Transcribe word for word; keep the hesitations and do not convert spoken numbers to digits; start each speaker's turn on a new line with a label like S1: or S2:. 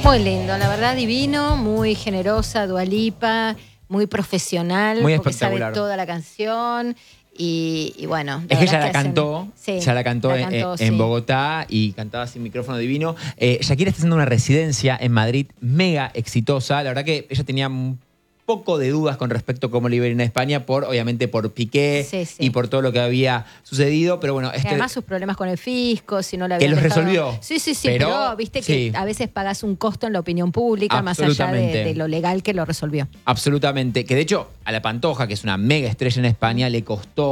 S1: Muy lindo, la verdad divino, muy generosa, Dua Lipa, muy profesional,
S2: muy
S1: porque
S2: espectacular.
S1: sabe toda la canción y, y bueno.
S2: Es que ella la
S1: hacen,
S2: cantó,
S1: sí,
S2: ya la cantó,
S1: la
S2: en,
S1: cantó,
S2: en
S1: sí.
S2: Bogotá y cantaba sin micrófono divino. Eh, Shakira está haciendo una residencia en Madrid mega exitosa. La verdad que ella tenía un poco de dudas con respecto a cómo le iba a ir en España, por, obviamente por Piqué
S1: Sí, sí.
S2: y por todo lo que había sucedido. Pero bueno,
S1: Y
S2: este,
S1: además sus problemas con el fisco, si no la
S2: que
S1: habían
S2: los
S1: dejado.
S2: resolvió.
S1: Sí, sí, sí,
S2: pero,
S1: pero, viste
S2: sí.
S1: que a veces pagas un costo en la opinión pública más allá de,
S2: Absolutamente.
S1: de lo legal que lo resolvió.
S2: Absolutamente. Que de hecho a La Pantoja, que es una mega estrella en España, le costó